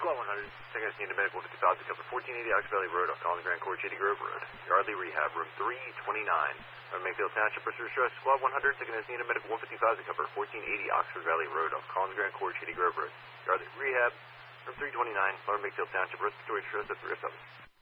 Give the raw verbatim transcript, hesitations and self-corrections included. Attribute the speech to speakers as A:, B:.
A: Squad one hundred.
B: Second is needed medical fifty thousand, cover fourteen eighty Ox Valley Road, off Collins Grand Court, Shady Grove Road. Yardley Rehab, room three twenty-nine. From Mayfield Township, pursuit stress. Squad one hundred, second is needed medical one fifty thousand, cover fourteen eighty Oxford Valley Road, off Collins Grand Court, Shady Grove Road. Yardley Rehab, room three twenty-nine. From Mayfield Township, respiratory stress at three oh seven.